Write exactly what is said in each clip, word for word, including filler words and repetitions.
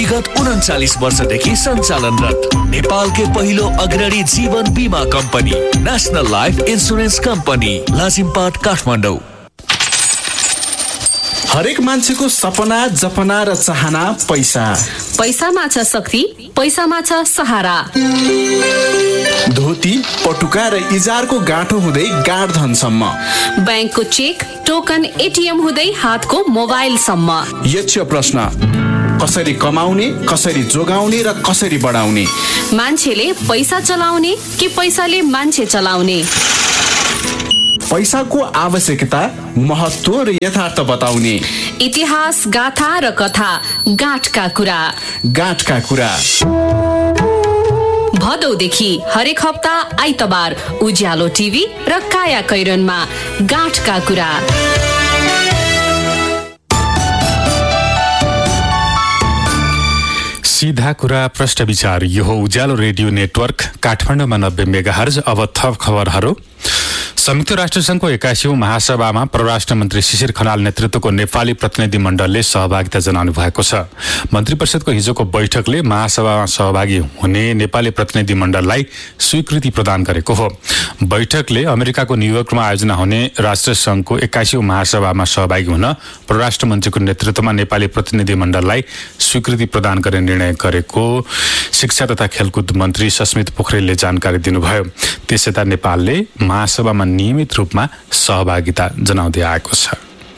विगत उन्चालीस वर्षदेखि सञ्चालनरत नेपालकै पहिलो अग्रणी जीवन बीमा company national life insurance company Lazimpat Kathmandu. हरेक मान्छेको सपना जपना र चाहना पैसा। पैसामा छ शक्ति, पैसामा छ सहारा। धोती पटुका र इजारको गाँठो हुँदै गाँठ धनसम्म, ब्याङ्कको चेक टोकन एटिएम हुँदै हातको मोबाइलसम्म। यक्ष प्रश्न, कसरी कमाउने, कसरी जोगाउने र कसरी बढाउने? मान्छेले पैसा चलाउने कि पैसाले मान्छे चलाउने? पैसाको आवश्यकता, महत्त्व र यथार्थ बताउने। इतिहास, गाथा र कथा, गाँठका कुरा। गाँठका कुरा भदौदेखि हरेक हप्ता आइतबार उज्यालो टिभी र काया कैरनमा गाँठका कुरा। सीधा कुरा प्रश्न विचार। यो हो उज्यालो रेडियो नेटवर्क काठमाडौँमा नब्बे मेगाहर्ज। अब थप खबरहरू। संयुक्त राष्ट्रसङ्घको एक्काइसौँ महासभामा परराष्ट्र मन्त्री शिशिर खनाल नेतृत्वको नेपाली प्रतिनिधि मण्डलले सहभागिता जनाउनु भएको छ। मन्त्री परिषदको हिजोको बैठकले महासभामा सहभागी हुने नेपाली प्रतिनिधि मण्डललाई स्वीकृति प्रदान गरेको हो। बैठकले अमेरिकाको न्युयोर्कमा आयोजना हुने राष्ट्रसङ्घको एक्काइसौँ महासभामा सहभागी हुन परराष्ट्र मन्त्रीको नेतृत्वमा नेपाली प्रतिनिधि मण्डललाई स्वीकृति प्रदान गर्ने निर्णय गरेको शिक्षा तथा खेलकुद मन्त्री सस्मित पोखरेलले जानकारी दिनुभयो। त्यसयता नेपालले महासभामा नियमित रूपमा सहभागिता जनाउँदै आएको छ।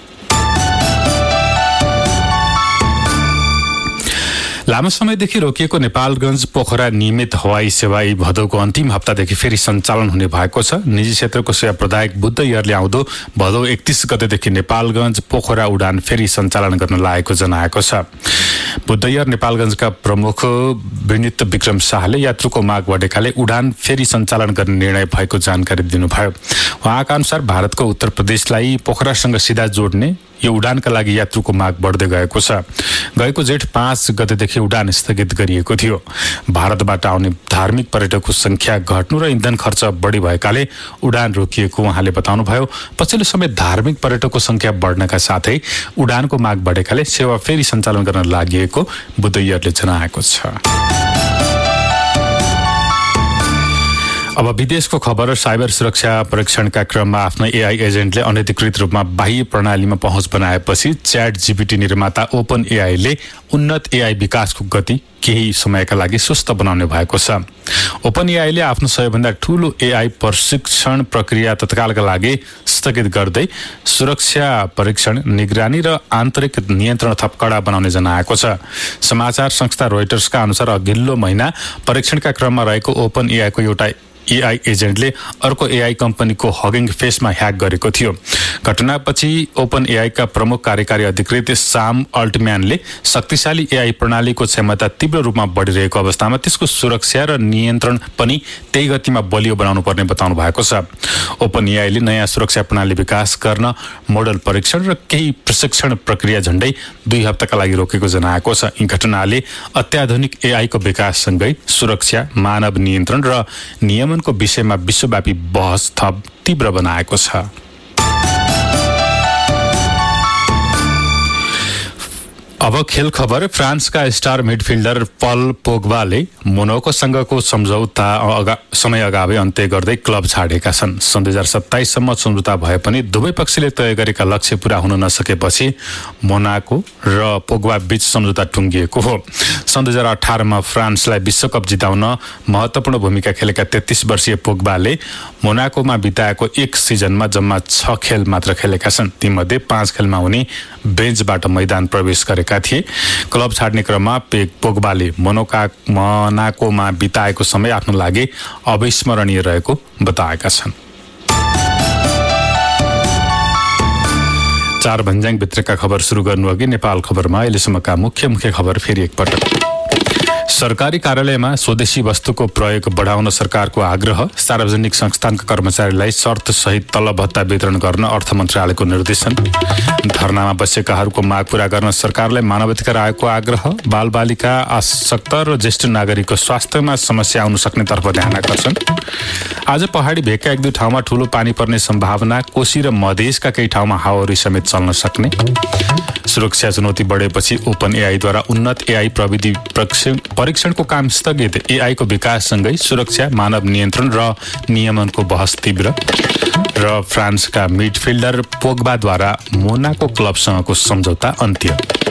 लामो समयदेखि रोकिएको नेपालगञ्ज पोखरा नियमित हवाई सेवा यी भदौको अन्तिम हप्तादेखि फेरि सञ्चालन हुने भएको छ। निजी क्षेत्रको सेवा प्रदायक बुद्ध एयरले आउँदो भदौ एकतीस गतेदेखि नेपालगञ्ज पोखरा उडान फेरि सञ्चालन गर्न लागेको जनाएको छ। बुद्ध एयर नेपालगञ्जका प्रमुख विनित विक्रम शाहले यात्रुको माग बढेकाले उडान फेरि सञ्चालन गर्ने निर्णय भएको जानकारी दिनुभयो। उहाँका अनुसार भारतको उत्तर प्रदेशलाई पोखरासँग सिधा जोड्ने यो उडानका लागि यात्रुको माग बढ्दै गएको छ। गएको जेठ पाँच गतेदेखि उडान स्थगित गरिएको थियो। भारतबाट आउने धार्मिक पर्यटकको संख्या घट्नु र इन्धन खर्च बढी भएकाले उडान रोकिएको उहाँले बताउनुभयो। पछिल्लो समय धार्मिक पर्यटकको संख्या बढ्नका साथै उडानको माग बढेकाले सेवा फेरि सञ्चालन गर्न लागि बुद्ध एयरले जनाएको छ। अब विदेशको खबर। साइबर सुरक्षा परीक्षणका क्रममा आफ्नो एआई एजेन्टले अनधिकृत रूपमा बाह्य प्रणालीमा पहुँच बनाएपछि च्याट जीपीटी निर्माता ओपन एआईले उन्नत एआई विकासको गति केही समयका लागि सुस्त बनाउने भएको छ। ओपन एआईले आफ्नो सबैभन्दा ठूलो एआई प्रशिक्षण प्रक्रिया तत्कालका लागि स्थगित गर्दै सुरक्षा परीक्षण, निगरानी र आन्तरिक नियन्त्रण थप कडा बनाउने जनाएको छ। समाचार संस्था रोइटर्सका अनुसार अघिल्लो महिना परीक्षणका क्रममा रहेको ओपन एआईको एउटा एआई एजेन्टले अर्को एआई कम्पनीको हगिङ फेसमा ह्याक गरेको थियो। घटनापछि ओपन एआईका प्रमुख कार्यकारी अधिकृत साम अल्टम्यानले शक्तिशाली एआई प्रणालीको क्षमता तीव्र रूपमा बढिरहेको अवस्थामा त्यसको सुरक्षा र नियन्त्रण पनि त्यही गतिमा बलियो बनाउनु पर्ने बताउनु भएको छ। ओपन एआईले नयाँ सुरक्षा प्रणाली विकास गर्न मोडल परीक्षण र केही प्रशिक्षण प्रक्रिया झण्डै दुई हप्ताका लागि रोकेको जनाएको छ। यी घटनाले अत्याधुनिक एआईको विकाससँगै सुरक्षा, मानव नियन्त्रण र नियम को विषयमा विश्वव्यापी बहस थप तीव्र बनाएको छ। अब खेल खबर। फ्रान्सका स्टार मिडफिल्डर पल पोग्बाले मोनाकोसँगको सम्झौता अगा, समय अगावै अन्त्य गर्दै क्लब छाडेका छन्। सन् दुई हजार सत्ताइससम्म सम्झौता भए पनि दुवै पक्षले तय गरेका लक्ष्य पूरा हुन नसकेपछि मोनाको र पोग्बा बीच सम्झौता टुङ्गिएको हो। सन् दुई हजार अठारमा फ्रान्सलाई विश्वकप जिताउन महत्वपूर्ण भूमिका खेलेका तेत्तीस वर्षीय पोग्बाले मोनाकोमा बिताएको एक सिजनमा जम्मा छ खेल मात्र खेलेका छन्। तीमध्ये पाँच खेलमा उनी बेन्चबाट मैदान प्रवेश गरेका थिए। क्लब छाड्ने क्रममा पोग्बाले मोनाका मोनाकोमा बिताएको समय आफ्नो लागि अविस्मरणीय रहेको बताएका छन्। चार भन्ज्याङ भित्रका खबर सुरु गर्नु अघि नेपाल खबरमा अहिलेसम्मका मुख्य मुख्य खबर फेरि एकपटक। सरकारी कार्यालयमा स्वदेशी वस्तुको प्रयोग बढाउन सरकारको आग्रह। सार्वजनिक संस्थानका कर्मचारीलाई शर्त सहित तलब भत्ता वितरण गर्न अर्थ मन्त्रालयको निर्देशन। धरनामा बसेकाहरूको माग पूरा गर्न सरकारलाई मानवाधिकार आयोगको आग्रह। बालबालिका, आसक्त र ज्येष्ठ नागरिकको स्वास्थ्यमा समस्या आउन सक्ने तर्फ ध्यान आकर्षण। आज पहाडी भेगका एक दुई ठाउँमा ठूलो पानी पर्ने सम्भावना। कोशी र मधेसका केही ठाउँमा हावाहुरी समेत चल्न सक्ने। सुरक्षा चुनौती बढेपछि ओपन एआईद्वारा उन्नत एआई प्रविधि परीक्षणको काम स्थगित। एआईको विकाससँगै सुरक्षा, मानव नियन्त्रण र नियमनको बहस तीव्र। र फ्रान्सका मिडफिल्डर पोग्बाद्वारा मोनाको क्लबसँगको सम्झौता अन्त्य।